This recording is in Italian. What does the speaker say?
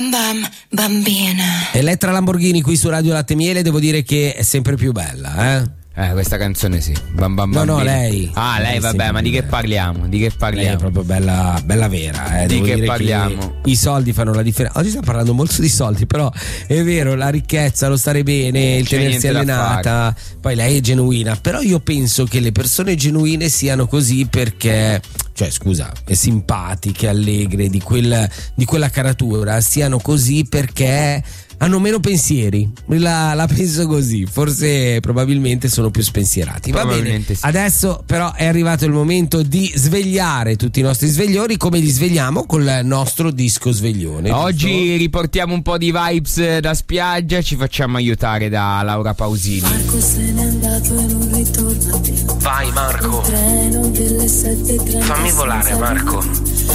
Bam, bambina. Elettra Lamborghini qui su Radio Latte Miele, devo dire che è sempre più bella, Questa canzone sì. Bam bam No, bambina. lei. Ah, lei vabbè, ma di che parliamo? Di che parliamo? Lei è proprio bella vera, Di devo che dire parliamo? che i soldi fanno la differenza. Oggi stiamo parlando molto di soldi, però è vero, la ricchezza, lo stare bene, il C'è tenersi niente da allenata. Poi lei è genuina, però io penso che le persone genuine siano così perché, cioè scusa, è simpatiche, allegre, di quella caratura, siano così perché hanno meno pensieri. La penso così. Forse probabilmente sono più spensierati. Va bene. Sì. Adesso però è arrivato il momento di svegliare tutti i nostri sveglioni. Come li svegliamo? Col nostro disco sveglione. Oggi riportiamo un po' di vibes da spiaggia. Ci facciamo aiutare da Laura Pausini. Marco se n'è andato e non ritorna più. Vai Marco. Il treno delle 7:30. Fammi volare Marco.